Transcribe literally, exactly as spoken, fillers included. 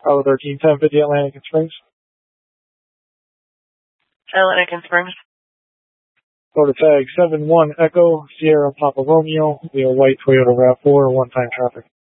Bravo thirteen ten fifty Atlantic and Springs. Atlantic and Springs. Florida tag seven one Echo Sierra Papa Romeo. Leo White Toyota RAV four one time traffic.